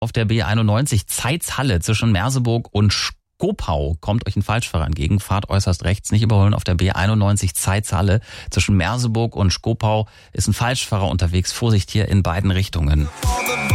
Auf der B91 Zeitz-Halle zwischen Merseburg und Skopau kommt euch ein Falschfahrer entgegen. Fahrt äußerst rechts, nicht überholen. Auf der B91 Zeitz-Halle zwischen Merseburg und Skopau ist ein Falschfahrer unterwegs. Vorsicht hier in beiden Richtungen.